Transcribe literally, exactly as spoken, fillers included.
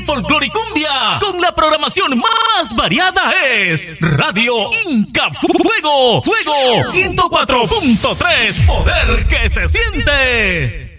folclore y cumbia, con la programación más variada es Radio Inca Fuego, Fuego ciento cuatro punto tres, poder que se siente.